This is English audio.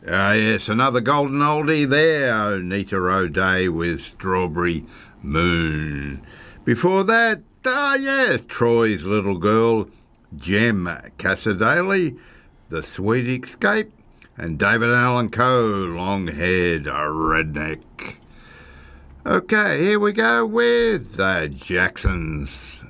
Ah, yes, another golden oldie there, Anita O'Day with Strawberry Moon. Before that, yes, Troy's Little Girl, Jem Cassadaly, The Sweet Escape, and David Allan Coe, Long-Haired Redneck. Okay, here we go with the Jacksons